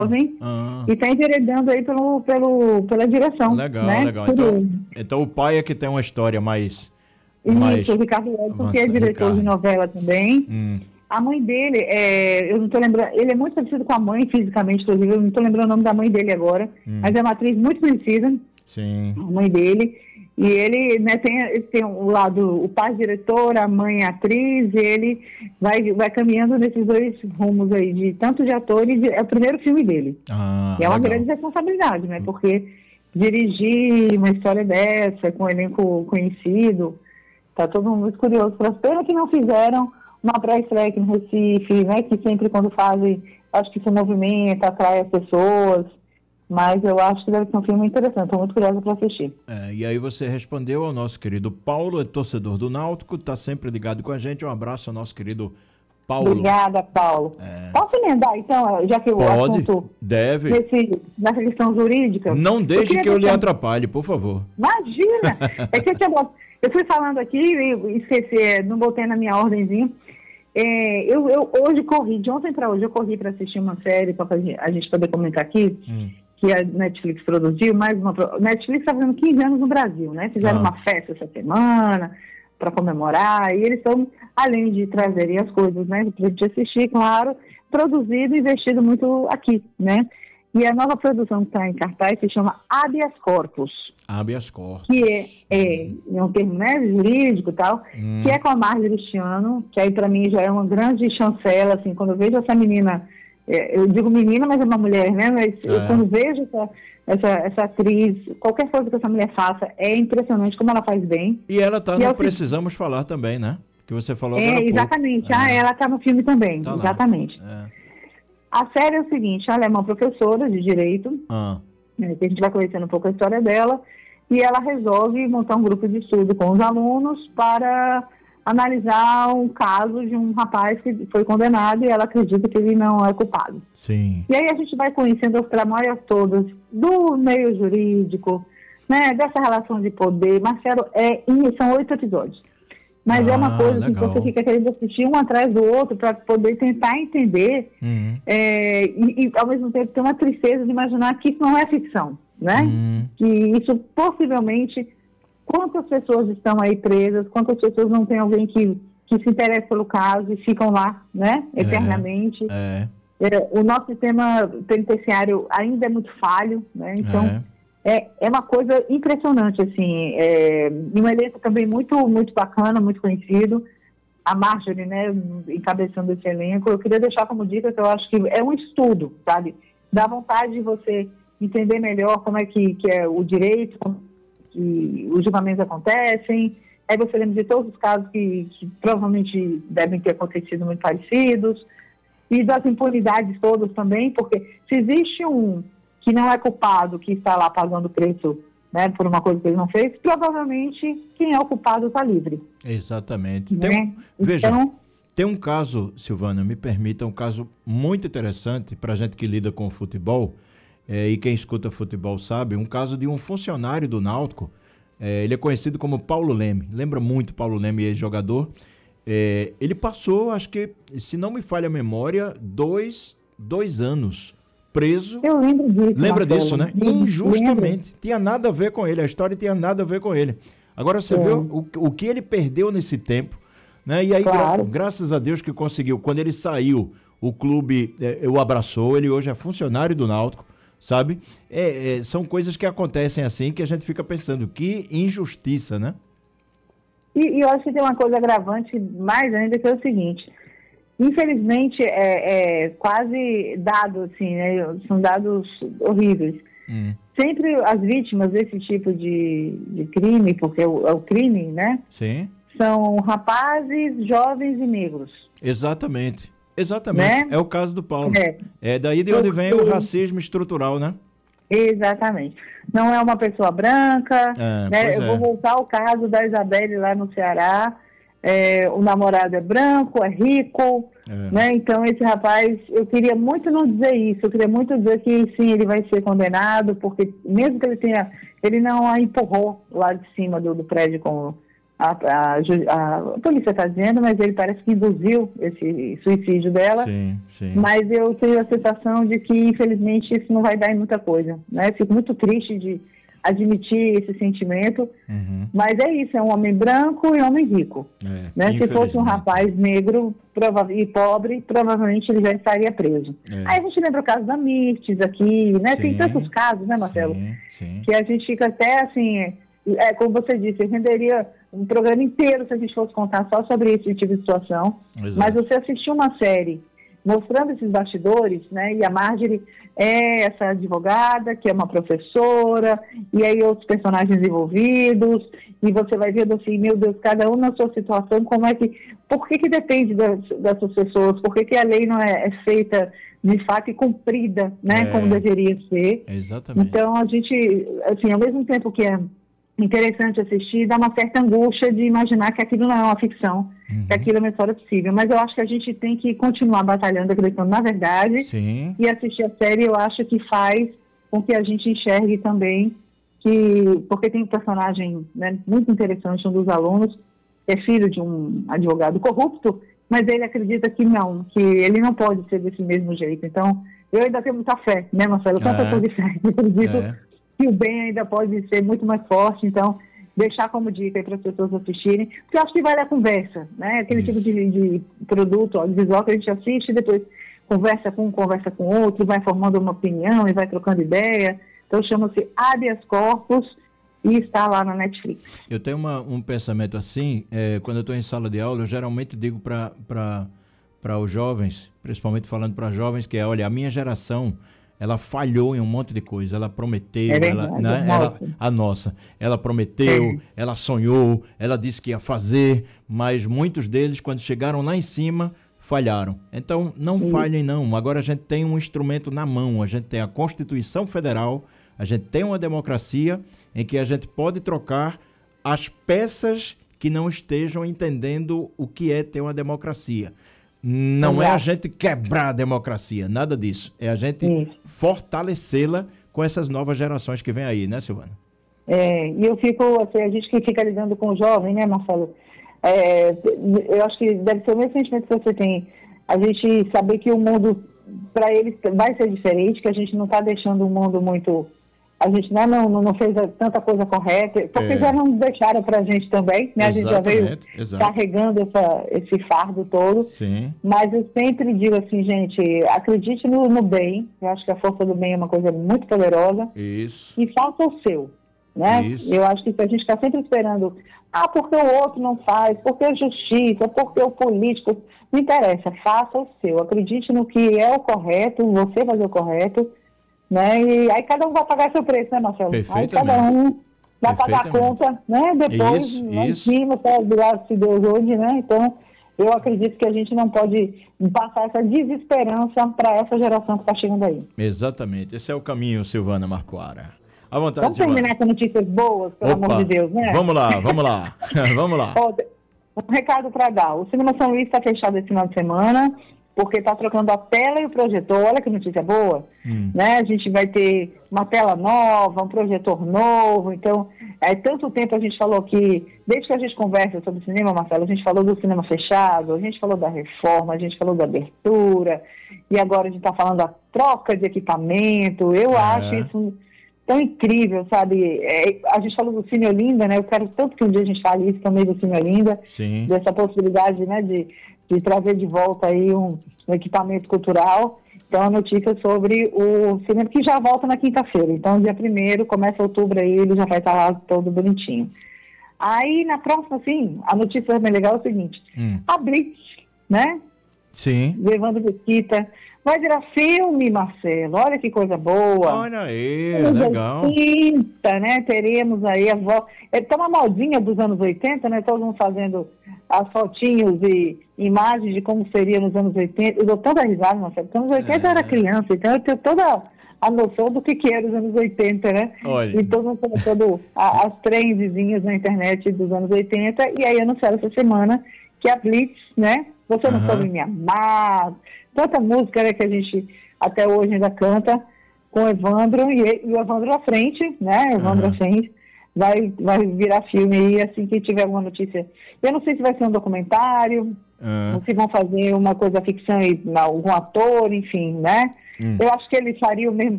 jovem e está enveredando aí pela direção. Legal, né? legal. Então o pai é que tem uma história mais Isso, o Ricardo Edson, que é diretor de novela também. A mãe dele, eu não estou lembrando, ele é muito parecido com a mãe fisicamente, inclusive, eu não estou lembrando o nome da mãe dele agora, mas é uma atriz muito conhecida, Sim. a mãe dele, e ele, né, tem o lado, o pai diretor, a mãe atriz, e ele vai caminhando nesses dois rumos aí, tanto de ator, é o primeiro filme dele. E é uma grande responsabilidade, né, porque dirigir uma história dessa, com um elenco conhecido, tá todo mundo muito curioso, pena que não fizeram uma pré-estreia aqui no Recife, né, que sempre quando fazem, acho que isso movimenta, atrai as pessoas, mas eu acho que deve ser um filme interessante, estou muito curiosa para assistir. E aí você respondeu ao nosso querido Paulo, é torcedor do Náutico, está sempre ligado com a gente, um abraço ao nosso querido Paulo. Obrigada, Paulo. Posso emendar, então, já que o assunto... Deve. Nessa questão jurídica? Não deixe que eu lhe atrapalhe, por favor. Imagina! Eu fui falando aqui e esqueci, não botei na minha ordenzinha. Eu hoje corri, de ontem para hoje, eu corri para assistir uma série, para a gente poder comentar aqui, que a Netflix produziu, Netflix está fazendo 15 anos no Brasil, né? Fizeram uma festa essa semana para comemorar, e eles estão, além de trazerem as coisas, né, para a gente assistir, claro, produzido e investido muito aqui, né? E a nova produção que está em cartaz se chama Habeas Corpus. Habeas Corpus. Que é um termo, né, jurídico e tal, que é com a Marjorie Cristiano, que aí para mim já é uma grande chancela, assim, quando eu vejo essa menina, eu digo menina, mas é uma mulher, né, mas eu, quando vejo essa atriz, qualquer coisa que essa mulher faça, é impressionante como ela faz bem. E ela está no Precisamos Falar também, né? Que você falou agora exatamente. Ela está no filme também, tá exatamente. A série é o seguinte, ela é uma professora de direito, que a gente vai conhecendo um pouco a história dela, e ela resolve montar um grupo de estudo com os alunos para analisar um caso de um rapaz que foi condenado e ela acredita que ele não é culpado. Sim. E aí a gente vai conhecendo as tramóias todas do meio jurídico, né, dessa relação de poder. Marcelo, são 8 episódios. Mas é uma coisa que você fica querendo assistir um atrás do outro para poder tentar entender e ao mesmo tempo ter uma tristeza de imaginar que isso não é ficção, né? Que isso possivelmente, quantas pessoas estão aí presas, quantas pessoas não tem alguém que se interessa pelo caso e ficam lá, né? Eternamente. O nosso sistema penitenciário ainda é muito falho, né? Então... É uma coisa impressionante, assim, um elenco também muito, muito bacana, muito conhecido, a Marjorie, né, encabeçando esse elenco. Eu queria deixar como dica que eu acho que é um estudo, sabe, dá vontade de você entender melhor como é que é o direito, como que os julgamentos acontecem, aí você lembra de todos os casos que provavelmente devem ter acontecido muito parecidos, e das impunidades todas também, porque se existe um que não é culpado, que está lá pagando o preço, né, por uma coisa que ele não fez, provavelmente quem é o culpado está livre. Exatamente. Né? Veja, tem um caso, Silvana, me permita, um caso muito interessante para a gente que lida com futebol, e quem escuta futebol sabe, um caso de um funcionário do Náutico, ele é conhecido como Paulo Leme, lembra muito Paulo Leme, ex-jogador. Ele passou, acho que, se não me falha a memória, dois anos preso. Eu lembro disso. Lembra disso, né? Injustamente. Tinha nada a ver com ele, a história tinha nada a ver com ele. Agora você vê o que ele perdeu nesse tempo, né? E aí, graças a Deus que conseguiu. Quando ele saiu, o clube o abraçou, ele hoje é funcionário do Náutico, sabe? São coisas que acontecem assim que a gente fica pensando, que injustiça, né? E eu acho que tem uma coisa agravante mais ainda, que é o seguinte: infelizmente, quase dado, assim, né? São dados horríveis. Sempre as vítimas desse tipo de crime, porque é o crime, né? Sim. São rapazes, jovens e negros. Exatamente. Né? É o caso do Paulo. É daí de onde vem o racismo estrutural, né? Exatamente. Não é uma pessoa branca, né? Eu vou voltar ao caso da Isabelle lá no Ceará. O namorado é branco, é rico, né? Então esse rapaz, eu queria muito não dizer isso, eu queria muito dizer que sim, ele vai ser condenado, porque mesmo que ele não a empurrou lá de cima do prédio com a polícia está dizendo, mas ele parece que induziu esse suicídio dela. Sim, sim. Mas eu tenho a sensação de que, infelizmente, isso não vai dar em muita coisa, né? Fico muito triste de admitir esse sentimento, mas é isso, é um homem branco e um homem rico. Né? Se fosse um rapaz negro e pobre, provavelmente ele já estaria preso. Aí a gente lembra o caso da Mirtes aqui, né? Sim, tem tantos casos, né, Marcelo? Sim. Que a gente fica até assim, como você disse, renderia um programa inteiro se a gente fosse contar só sobre esse tipo de situação. Exato. Mas você assistiu uma série mostrando esses bastidores, né? E a Marjorie é essa advogada, que é uma professora, e aí outros personagens envolvidos, e você vai vendo assim, meu Deus, cada um na sua situação, por que depende dessas pessoas, por que a lei não é feita de fato e cumprida, né? Como deveria ser. Exatamente. Então, a gente, assim, ao mesmo tempo que é interessante assistir, dá uma certa angústia de imaginar que aquilo não é uma ficção, que aquilo é uma história possível. Mas eu acho que a gente tem que continuar batalhando, acreditando na verdade. Sim. E assistir a série, eu acho que faz com que a gente enxergue também porque tem um personagem, né, muito interessante, um dos alunos, que é filho de um advogado corrupto, mas ele acredita que não, que ele não pode ser desse mesmo jeito. Então, eu ainda tenho muita fé, né, Marcelo? Eu sou de fé, eu acredito que o bem ainda pode ser muito mais forte. Então, deixar como dica aí para as pessoas assistirem, porque eu acho que vale a conversa, né? Aquele tipo de produto audiovisual que a gente assiste e depois conversa com outro, vai formando uma opinião e vai trocando ideia. Então, chama-se Habeas Corpus e está lá na Netflix. Eu tenho um pensamento assim, quando eu estou em sala de aula, eu geralmente digo para os jovens, principalmente falando para jovens, que olha, a minha geração, ela falhou em um monte de coisa, ela prometeu, ela prometeu, ela sonhou, ela disse que ia fazer, mas muitos deles, quando chegaram lá em cima, falharam. Então, não falhem não, agora a gente tem um instrumento na mão, a gente tem a Constituição Federal, a gente tem uma democracia em que a gente pode trocar as peças que não estejam entendendo o que é ter uma democracia. Não é a gente quebrar a democracia, nada disso. É a gente fortalecê-la com essas novas gerações que vem aí, né, Silvana? E eu fico, assim, a gente que fica lidando com o jovem, né, Marcelo? Eu acho que deve ser o mesmo sentimento que você tem. A gente saber que o mundo, para eles, vai ser diferente, que a gente não está deixando o mundo muito... A gente não fez tanta coisa correta, porque já não deixaram para a gente também, né? A gente já veio carregando esse fardo todo. Sim. Mas eu sempre digo assim, gente, acredite no bem. Eu acho que a força do bem é uma coisa muito poderosa. Isso. E faça o seu, né? Isso. Eu acho que se a gente está sempre esperando, porque o outro não faz, porque a justiça, porque o político, não interessa, faça o seu. Acredite no que é o correto, você fazer o correto. Né? E aí cada um vai pagar seu preço, né, Marcelo? Aí cada um vai pagar a conta, né? Depois, lá em cima, do lado de Deus hoje, né? Então, eu acredito que a gente não pode passar essa desesperança para essa geração que está chegando aí. Exatamente. Esse é o caminho, Silvana Marcoara. À vontade, vamos terminar com notícias boas, pelo amor de Deus, né? Vamos lá. Vamos lá. Um recado para dar. O Cinema São Luís está fechado esse final de semana, porque está trocando a tela e o projetor. Olha que notícia boa, né? A gente vai ter uma tela nova, um projetor novo. Então, tanto tempo a gente falou que, desde que a gente conversa sobre cinema, Marcelo, a gente falou do cinema fechado, a gente falou da reforma, a gente falou da abertura, e agora a gente está falando da troca de equipamento. Eu acho isso tão incrível, sabe? A gente falou do Cine Olinda, né? Eu quero tanto que um dia a gente fale isso também do Cine Olinda, dessa possibilidade, né, de trazer de volta aí um equipamento cultural. Então, a notícia sobre o cinema, que já volta na quinta-feira. Então, dia 1º, começa outubro aí, ele já vai estar lá todo bonitinho. Aí, na próxima, assim, a notícia também legal é o seguinte, a Blitz, né? Sim. Levando Mesquita, vai virar filme, Marcelo. Olha que coisa boa. Olha aí, legal. Quinta, né? Teremos aí a volta. Tá uma modinha dos anos 80, né? Todo mundo fazendo as fotinhos e imagens de como seria nos anos 80. Eu dou tanta risada, Marcelo. Nos anos 80 eu era criança, então eu tenho toda a noção do que era os anos 80, né? Olha. E todo mundo colocando as trendzinhas na internet dos anos 80. E aí anunciaram essa semana que a Blitz, né? Você não soube me amar. Tanta música, né, que a gente até hoje ainda canta com o Evandro e o Evandro à frente, né? Evandro à frente. vai virar filme aí assim que tiver alguma notícia. Eu não sei se vai ser um documentário, ou se vão fazer uma coisa ficção e algum ator, enfim, né? Eu acho que ele faria o mesmo